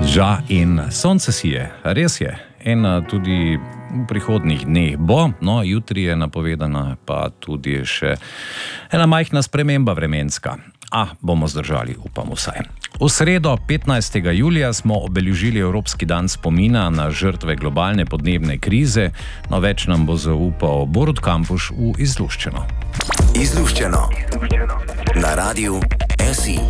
Ja, in sonce sije, res je. In tudi v prihodnjih dneh bo, no, jutri je napovedana pa tudi še ena majhna sprememba vremenska. Bomo zdržali, upam vsaj. V sredo 15. julija smo obeležili Evropski dan spomina na žrtve globalne podnebne krize, no več nam bo zaupal Borut Kampuš v Izluščeno. Izluščeno. Na radiju SI.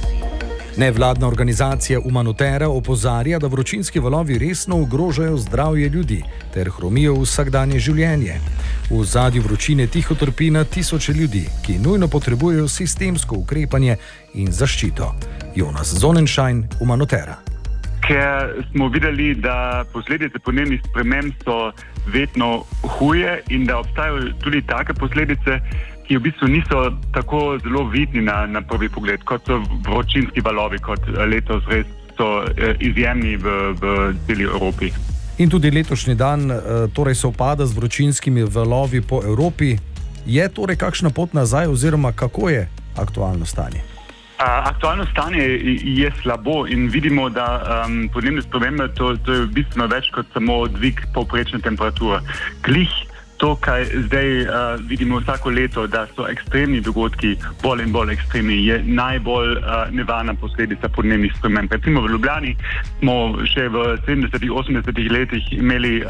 Nevladna organizacija Umanotera opozarja, da vročinski valovi resno ogrožajo zdravje ljudi ter hromijo vsakdanje življenje. V ozadju vročine tiho trpi na tisoče ljudi, ki nujno potrebujejo sistemsko ukrepanje in zaščito. Jonas Zonenschein, Umanotera. Ker smo videli, da posledice podnebnih sprememb so vedno huje in da obstajajo tudi take posledice, ki v bistvu niso tako zelo vidni na prvi pogled, kot so vročinski valovi, kot letos res so izjemni v celi Evropi. In tudi letošnji dan torej sovpada z vročinskimi valovi po Evropi. Je torej kakšna pot nazaj oziroma kako je aktualno stanje? Aktualno stanje je slabo in vidimo, da podnebne spremembe to je bistveno več kot samo dvig povprečne temperature. Glih to, kaj zdaj vidimo vsako leto, da so ekstremni dogodki bolj in bolj ekstremni, je najbolj nevarna posledica podnebnih sprememb. Recimo v Ljubljani smo še v 70-80 letih imeli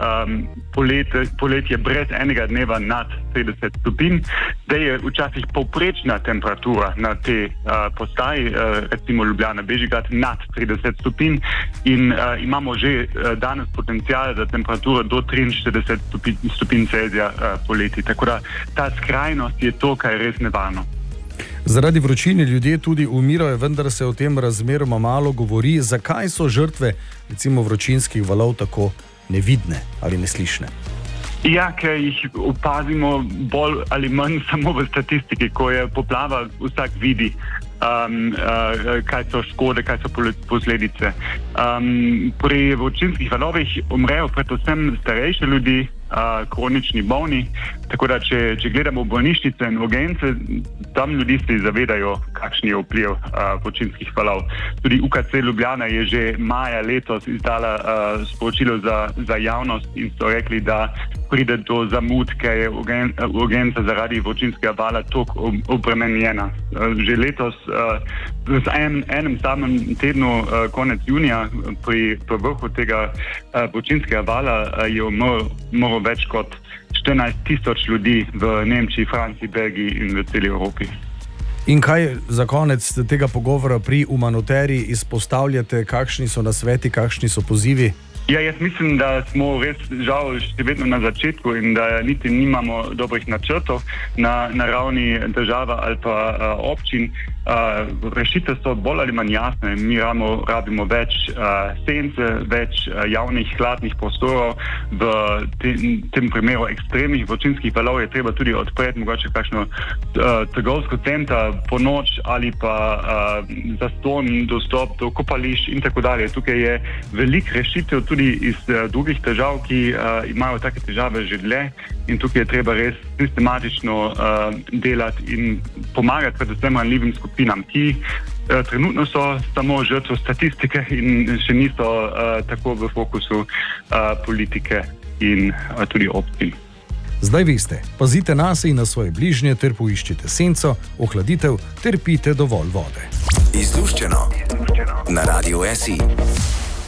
poletje brez enega dneva nad 30 stopinj. Zdaj je včasih povprečna temperatura na te postaji, recimo Ljubljana Bežigrad, nad 30 stopinj in imamo že danes potencial za temperaturo do 43 stopinj Celzija poleti. Tako da ta skrajnost je to, kar je res nevarno. Zaradi vročine ljudje tudi umirajo, vendar se o tem razmeroma malo govori. Zakaj so žrtve, recimo vročinskih valov, tako nevidne ali neslišne? Ja, ker jih opazimo bolj ali manj samo v statistiki, ko je poplava, vsak vidi, kaj so škode, kaj so posledice. Pri vročinskih valovih umrejo predvsem starejši ljudi, kronični bolni, tako da če gledamo bolnišnice in urgence, tam ljudi se zavedajo, kakšen je vpliv vročinskih valov. Tudi UKC Ljubljana je že maja letos izdala sporočilo za javnost in so rekli, da pride do zamud, ker je urgenca zaradi vročinskega vala toliko obremenjena. Že letos v enem samem tednu, konec junija, pri vrhu tega vročinskega vala je umrlo več kot 14,000 ljudi v Nemčiji, Franciji, Belgiji in v celi Evropi. In kaj za konec tega pogovora pri Umanoteri izpostavljate, kakšni so nasveti, kakšni so pozivi? Ja, jaz mislim, da smo res žal še vedno na začetku in da niti nimamo dobrih načrtov na ravni država ali pa občin. Rešitve so bolj ali manj jasne. Mi rabimo več sence, več javnih hladnih prostorov. V tem primeru ekstremnih vročinskih valov je treba tudi odpreti mogoče kakšno trgovsko center po noč ali pa zastonj dostop do kopališč in tako dalje. Tukaj je veliko rešitev tudi iz drugih držav, ki imajo take težave že dlje in tukaj je treba res sistematično delati in pomagati predvsem ranljivim skupinam, ki trenutno so samo žrtve statistike in še niso tako v fokusu politike in tudi občin. Zdaj veste, pazite nase in na svoje bližnje ter poiščite senco, ohladitev ter pijte dovolj vode. Izluščeno. Na radiju SI.